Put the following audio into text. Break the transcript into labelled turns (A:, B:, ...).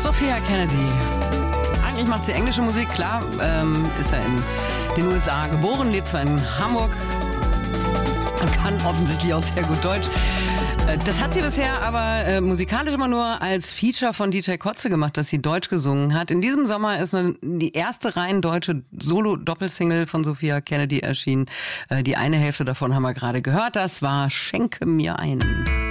A: Sophia Kennedy. Eigentlich macht sie englische Musik, klar, ist er in den USA geboren, lebt zwar in Hamburg und kann offensichtlich auch sehr gut Deutsch. Das hat sie bisher aber musikalisch immer nur als Feature von DJ Kotze gemacht, dass sie Deutsch gesungen hat. In diesem Sommer ist die erste rein deutsche Solo-Doppelsingle von Sophia Kennedy erschienen. Die eine Hälfte davon haben wir gerade gehört. Das war Schenke mir einen.